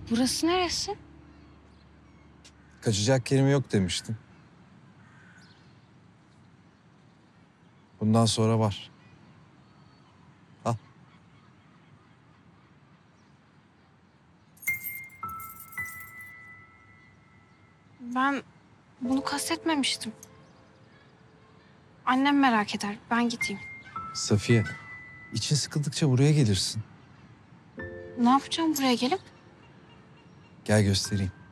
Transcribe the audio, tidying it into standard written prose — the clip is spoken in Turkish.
Burası neresi? Kaçacak yerim yok demiştim. Bundan sonra var. Al. Ben bunu kastetmemiştim. Annem merak eder. Ben gideyim. Safiye, için sıkıldıkça buraya gelirsin. Ne yapacağım buraya gelip? Gel göstereyim.